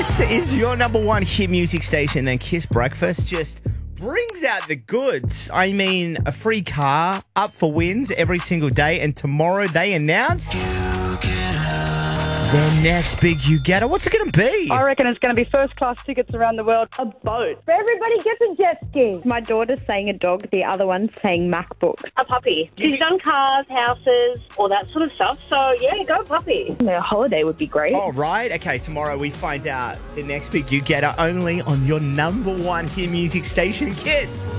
Kiss is your number one hit music station. Then Kiss Breakfast just brings out the goods. I mean, a free car up for wins every single day. And tomorrow they announce their next big You Get It. What's it going to be? I reckon it's going to be first-class tickets around the world. A boat. Everybody gets a jet ski. My daughter's saying a dog, the other one's saying MacBook. A puppy. She's done cars, houses, all that sort of stuff. So, yeah, go puppy. A holiday would be great. All right. Okay, tomorrow we find out the next big You Get It only on your number one hit music station, Kiss.